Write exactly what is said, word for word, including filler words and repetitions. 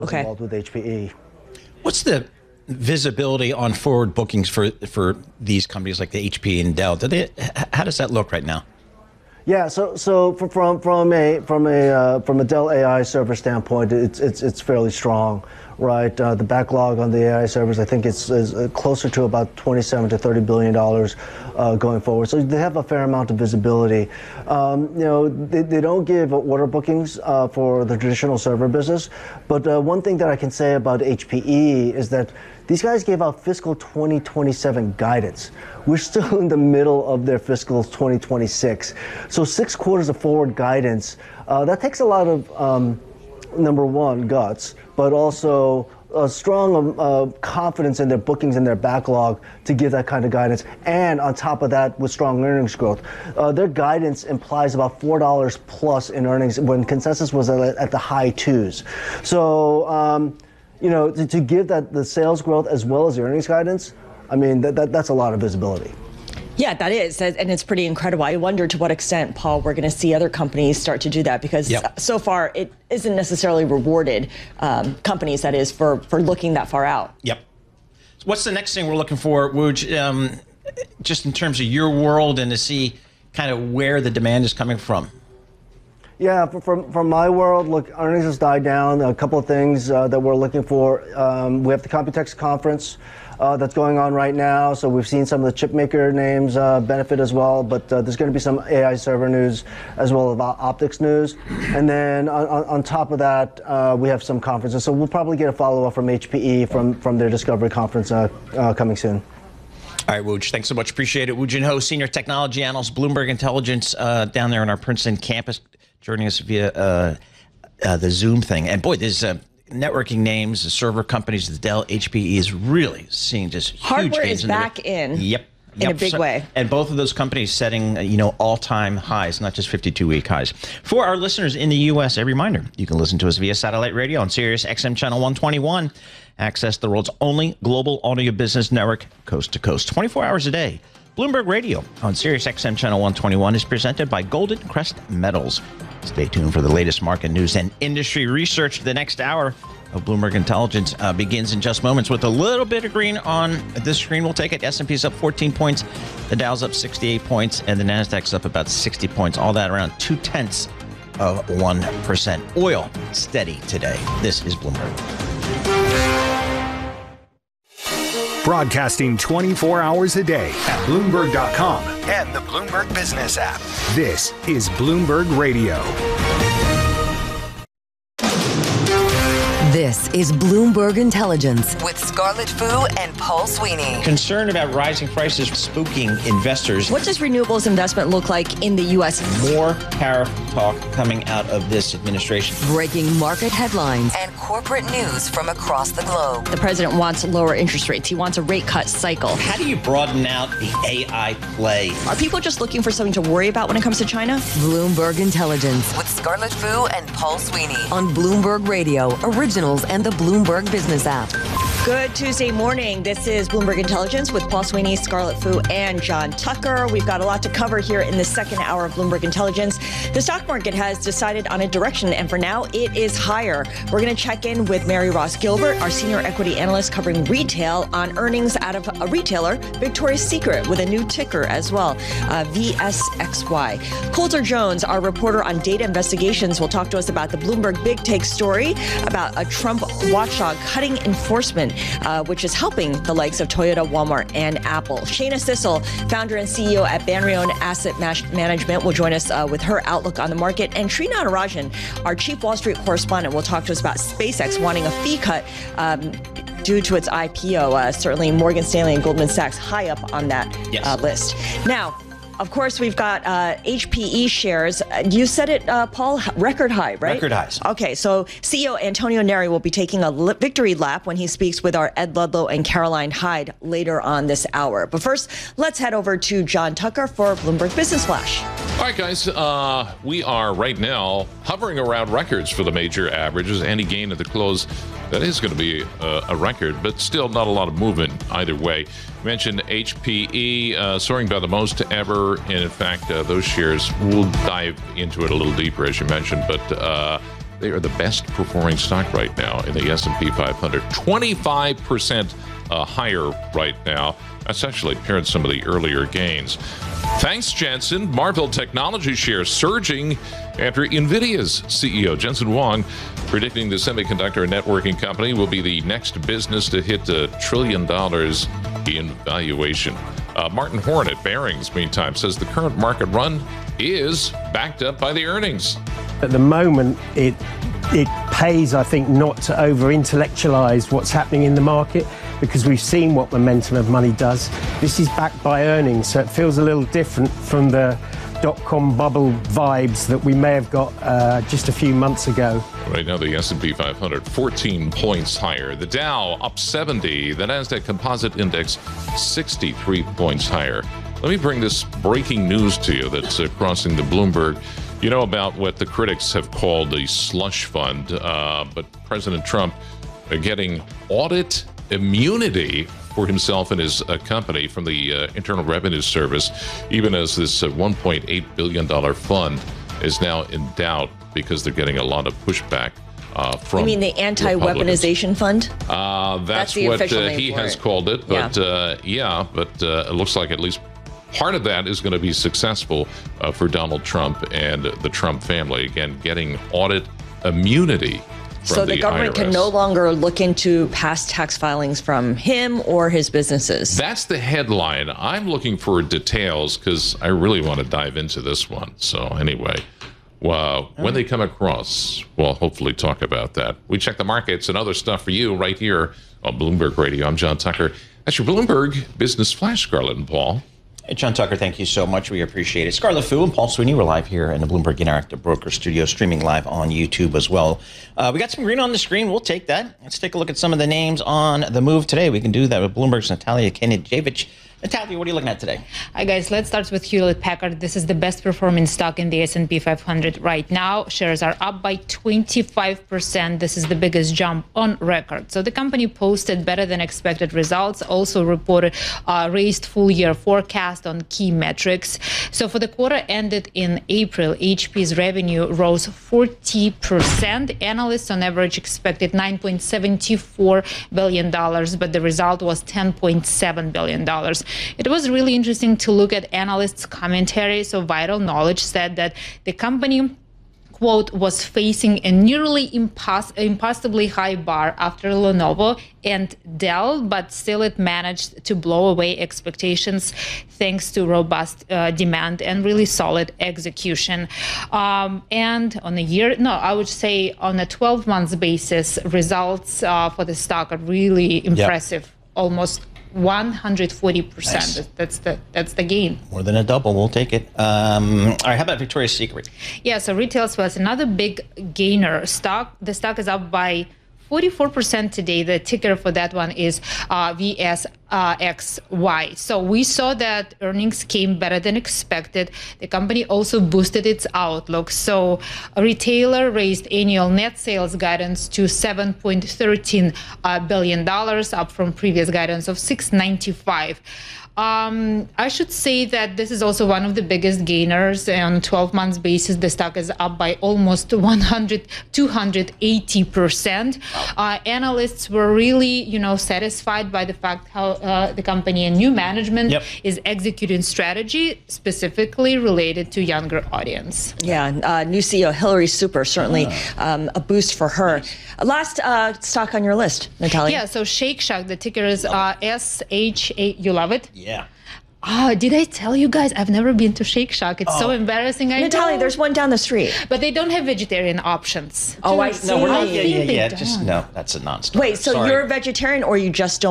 was okay. involved with H P E. What's the visibility on forward bookings for for these companies like the H P E and Dell? Do they, how does that look right now? Yeah, so so from from a from a uh, from a Dell A I server standpoint, it's it's it's fairly strong, right? Uh, the backlog on the A I servers, I think it's is closer to about twenty-seven to thirty billion dollars uh, going forward. So they have a fair amount of visibility. Um, you know, they, they don't give order bookings uh, for the traditional server business, but uh, one thing that I can say about H P E is that these guys gave out fiscal twenty twenty-seven guidance. We're still in the middle of their fiscal twenty twenty-six. So six quarters of forward guidance, uh, that takes a lot of, um, number one, guts, but also a strong uh, confidence in their bookings and their backlog to give that kind of guidance. And on top of that, with strong earnings growth. Uh, their guidance implies about four dollars plus in earnings when consensus was at, at the high twos. So, um, you know, to, to give that the sales growth as well as the earnings guidance, I mean, that, that that's a lot of visibility. Yeah, that is, and it's pretty incredible. I wonder to what extent, Paul, we're going to see other companies start to do that, because yep. so far it isn't necessarily rewarded um, companies, that is, for, for looking that far out. Yep. What's the next thing we're looking for, Wooj, um, just in terms of your world, and to see kind of where the demand is coming from? Yeah, from from my world, look, earnings has died down. A couple of things uh, that we're looking for. Um, we have the Computex conference uh, that's going on right now, so we've seen some of the chip maker names uh, benefit as well. But uh, there's going to be some A I server news as well as optics news, and then on, on top of that, uh, we have some conferences. So we'll probably get a follow up from H P E from from their Discovery conference uh, uh, coming soon. All right, Wooj, thanks so much. Appreciate it. Woo Jin Ho, Senior Technology Analyst, Bloomberg Intelligence, uh, down there on our Princeton campus, joining us via uh, uh, the Zoom thing. And boy, there's uh, networking names, the server companies, the Dell, H P E is really seeing just huge hardware gains. is in back the, in. Yep. In Yep. a big so, way. And both of those companies setting, you know, all-time highs, not just fifty-two week highs. For our listeners in the U S, a reminder, you can listen to us via satellite radio on Sirius X M Channel one twenty-one. Access the world's only global audio business network, coast to coast, twenty-four hours a day. Bloomberg Radio on Sirius X M Channel one twenty-one is presented by Golden Crest Metals. Stay tuned for the latest market news and industry research. The next hour of Bloomberg Intelligence uh, begins in just moments with a little bit of green on this screen. We'll take it. S and P's up fourteen points. The Dow's up sixty-eight points. And the Nasdaq's up about sixty points. All that around two-tenths of one percent. Oil steady today. This is Bloomberg. Broadcasting twenty-four hours a day at Bloomberg dot com and the Bloomberg Business app. This is Bloomberg Radio. This is Bloomberg Intelligence with Scarlett Fu and Paul Sweeney. Concern about rising prices spooking investors. What does renewables investment look like in the U S? More tariff talk coming out of this administration. Breaking market headlines and corporate news from across the globe. The president wants lower interest rates. He wants a rate cut cycle. How do you broaden out the A I play? Are people just looking for something to worry about when it comes to China? Bloomberg Intelligence with Scarlett Fu and Paul Sweeney on Bloomberg Radio, Originals and the Bloomberg Business app. Good Tuesday morning. This is Bloomberg Intelligence with Paul Sweeney, Scarlett Fu, and John Tucker. We've got a lot to cover here in the second hour of Bloomberg Intelligence. The stock market has decided on a direction, and for now, it is higher. We're going to check in with Mary Ross Gilbert, our senior equity analyst covering retail, on earnings out of a retailer, Victoria's Secret, with a new ticker as well, uh, V S X Y. Coulter Jones, our reporter on data investigations, will talk to us about the Bloomberg Big Take story about a Trump watchdog cutting enforcement, uh, which is helping the likes of Toyota, Walmart, and Apple. Shana Sissel, founder and C E O at Banrion Asset Management, will join us uh, with her outlook on the market. And Sri Natarajan, our chief Wall Street correspondent, will talk to us about SpaceX wanting a fee cut um, due to its I P O. Uh, certainly Morgan Stanley and Goldman Sachs high up on that yes. uh, list. Now, of course, we've got uh, H P E shares. You said it, uh, Paul, record high, right? Record highs. Okay, so C E O Antonio Neri will be taking a li- victory lap when he speaks with our Ed Ludlow and Caroline Hyde later on this hour. But first, let's head over to John Tucker for Bloomberg Business Flash. All right, guys, uh, we are right now hovering around records for the major averages. Any gain at the close, that is going to be a, a record, but still not a lot of movement either way. Mentioned H P E uh, soaring by the most ever, and in fact, uh, those shares, we'll dive into it a little deeper, as you mentioned, but uh, They are the best performing stock right now in the S and P five hundred. twenty-five percent uh, higher right now. That's actually paired some of the earlier gains. Thanks, Jensen. Marvell Technology shares surging after NVIDIA's C E O, Jensen Huang, predicting the semiconductor networking company will be the next business to hit a trillion dollars in valuation. Uh, Martin Horn at Barings, meantime, says the current market run is backed up by the earnings. At the moment, it it pays, I think, not to over-intellectualize what's happening in the market, because we've seen what momentum of money does. This is backed by earnings, so it feels a little different from the dot-com bubble vibes that we may have got uh, just a few months ago. Right now, the S and P five hundred, fourteen points higher. The Dow up seventy. The NASDAQ Composite Index, sixty-three points higher. Let me bring this breaking news to you that's uh, crossing the Bloomberg. You know about what the critics have called the slush fund, uh, but President Trump uh, getting audit immunity for himself and his uh, company from the uh, Internal Revenue Service, even as this uh, one point eight billion dollars fund is now in doubt because they're getting a lot of pushback uh, from You mean the anti-weaponization fund? Uh, that's, That's the what official uh, name he for has it. called it. But Yeah. uh, yeah, but uh, it looks like at least part of that is going to be successful uh, for Donald Trump and the Trump family. Again, getting audit immunity from So the, the government I R S. can no longer look into past tax filings from him or his businesses. That's the headline. I'm looking for details because I really want to dive into this one. So anyway, well, when they come across, we'll hopefully talk about that. We check the markets and other stuff for you right here on Bloomberg Radio. I'm John Tucker. That's your Bloomberg Business Flash, Scarlett and Paul. Hey, John Tucker, thank you so much. We appreciate it. Scarlett Fu and Paul Sweeney, we're live here in the Bloomberg Interactive Broker Studio, streaming live on YouTube as well. Uh, we got some green on the screen. We'll take that. Let's take a look at some of the names on the move today. We can do that with Bloomberg's Natalia Kenijevic. Natalia, what are you looking at today? Hi, guys. Let's start with Hewlett-Packard. This is the best performing stock in the S and P five hundred right now. Shares are up by twenty-five percent. This is the biggest jump on record. So the company posted better than expected results, also reported uh, raised full year forecast on key metrics. So for the quarter ended in April, H P's revenue rose forty percent. Analysts on average expected nine point seven four billion dollars, but the result was ten point seven billion dollars. It was really interesting to look at analysts' commentary. So Vital Knowledge said that the company, quote, was facing a nearly impos- impossibly high bar after Lenovo and Dell, but still it managed to blow away expectations thanks to robust uh, demand and really solid execution. Um, and on a year, no, I would say on a twelve months basis, results uh, for the stock are really impressive, yep. Almost one hundred forty percent. Nice. That's the that's the gain. More than a double. We'll take it. Um, all right. How about Victoria's Secret? Yeah. So retail was another big gainer. Stock. The stock is up by forty-four percent today. The ticker for that one is uh, V S X Y. So we saw that earnings came better than expected. The company also boosted its outlook. So a retailer raised annual net sales guidance to seven point one three uh, billion dollars, up from previous guidance of six ninety-five. Um, I should say that this is also one of the biggest gainers. On a twelve months basis, the stock is up by almost one hundred, two hundred eighty percent. Uh, analysts were really, you know, satisfied by the fact how uh, the company and new management yep. is executing strategy specifically related to younger audience. Yeah, uh, new C E O Hillary Super, certainly um, a boost for her. Last uh, stock on your list, Natalia. Yeah, so Shake Shack, the ticker is uh, S H A. You love it? Yeah. Oh, did I tell you guys? I've never been to Shake Shack. It's oh. so embarrassing. I Natalia, know. there's one down the street. But they don't have vegetarian options. Oh, I see. No, we're not. I Yeah, yeah, think yeah. they Just don't. no, that's a non-starter. Wait, so Sorry. you're a vegetarian or you just don't